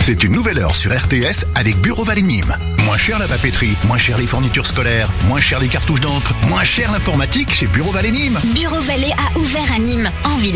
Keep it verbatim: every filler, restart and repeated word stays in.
C'est une nouvelle heure sur R T S avec Bureau Vallée Nîmes. Moins cher la papeterie, moins cher les fournitures scolaires, moins cher les cartouches d'encre, moins cher l'informatique chez Bureau Vallée Nîmes. Bureau Vallée a ouvert à Nîmes, en ville.